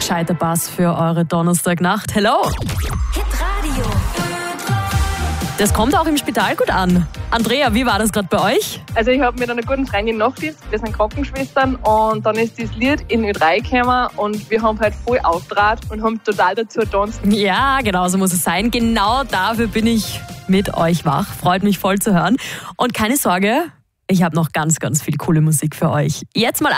gescheiter Bass für eure Donnerstagnacht. Hello! Hitradio. Das kommt auch im Spital gut an. Andrea, wie war das gerade bei euch? Also ich habe mit einer guten Freundin Nachtisch, wir sind Krankenschwestern und dann ist das Lied in Ö3 gekommen und wir haben halt voll aufgetragen und haben total dazu getanzt. Ja, genau so muss es sein. Genau dafür bin ich mit euch wach. Freut mich voll zu hören. Und keine Sorge, ich habe noch ganz, ganz viel coole Musik für euch. Jetzt mal